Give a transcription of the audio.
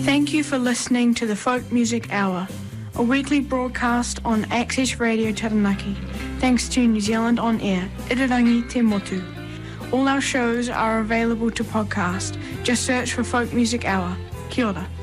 Thank you for listening to the Folk Music Hour, a weekly broadcast on Access Radio Taranaki, thanks to New Zealand On Air, Irirangi Te Motu. All our shows are available to podcast. Just search for Folk Music Hour. Kia ora.